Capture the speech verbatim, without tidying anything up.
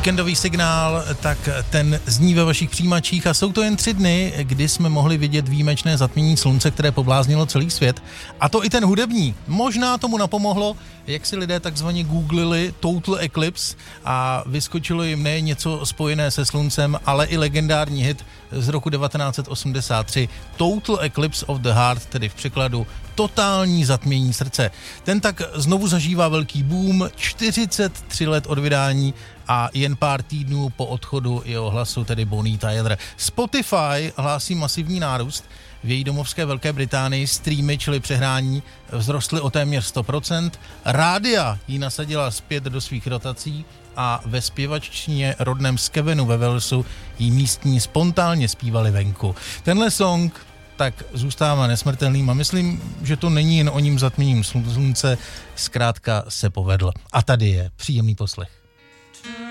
Víkendový signál, tak ten zní ve vašich přijímačích a jsou to jen tři dny, kdy jsme mohli vidět výjimečné zatmění slunce, které pobláznilo celý svět. A to i ten hudební. Možná tomu napomohlo, jak si lidé takzvaně googlili Total Eclipse a vyskočilo jim ne něco spojené se sluncem, ale i legendární hit z roku devatenáct set osmdesát tři Total Eclipse of the Heart, tedy v překladu Totální zatmění srdce. Ten tak znovu zažívá velký boom, čtyřicet tři let od vydání a jen pár týdnů po odchodu jeho hlasu, tedy Bonnie Tyler. Spotify hlásí masivní nárůst. V její domovské Velké Británii streamy, čili přehrání, vzrostly o téměř sto procent. Rádia ji nasadila zpět do svých rotací a ve zpěvaččině rodném Skevenu ve Walesu jí místní spontánně zpívali venku. Tenhle song tak zůstává nesmrtelným a myslím, že to není jen o ním zatměním slunce, zkrátka se povedl. A tady je příjemný poslech.